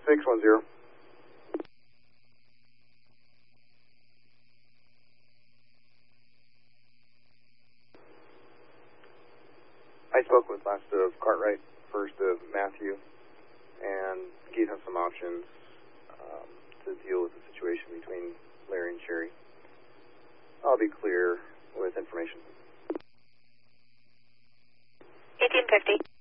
610. I spoke with last of Cartwright, first of Matthew, and gave him some options to deal with the situation between Larry and Sherry. I'll be clear with information. 1850.